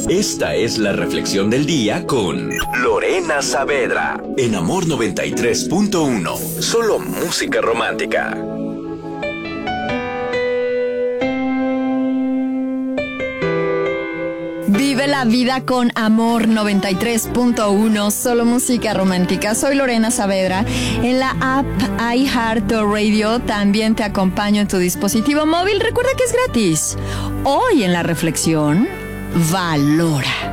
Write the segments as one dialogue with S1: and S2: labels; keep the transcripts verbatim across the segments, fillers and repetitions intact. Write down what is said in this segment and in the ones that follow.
S1: Esta es la reflexión del día con Lorena Saavedra en Amor noventa y tres punto uno. Solo música romántica.
S2: Vive la vida con Amor noventa y tres punto uno, solo música romántica. Soy Lorena Saavedra. En la app iHeartRadio también te acompaño en tu dispositivo móvil. Recuerda que es gratis. Hoy en la reflexión, valora.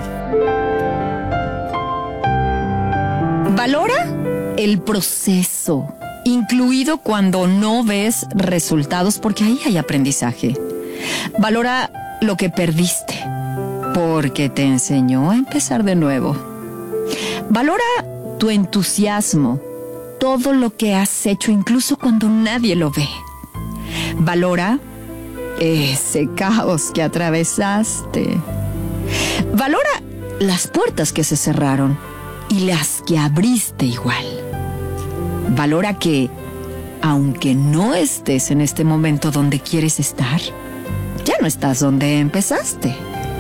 S2: Valora el proceso, incluido cuando no ves resultados, porque ahí hay aprendizaje. Valora lo que perdiste, porque te enseñó a empezar de nuevo. Valora tu entusiasmo, todo lo que has hecho, incluso cuando nadie lo ve. Valora ese caos que atravesaste. Valora las puertas que se cerraron y las que abriste igual. Valora que, aunque no estés en este momento donde quieres estar, ya no estás donde empezaste.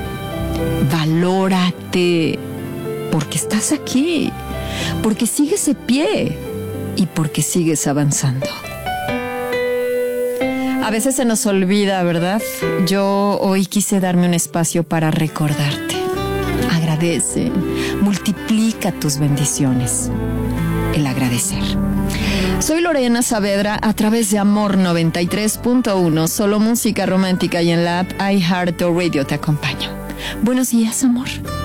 S2: Valórate, porque estás aquí, porque sigues de pie y porque sigues avanzando. A veces se nos olvida, ¿verdad? Yo hoy quise darme un espacio para recordarte. Agradece, multiplica tus bendiciones. El agradecer. Soy Lorena Saavedra a través de Amor noventa y tres punto uno, solo música romántica, y en la app iHeartRadio te acompaño. Buenos días, amor.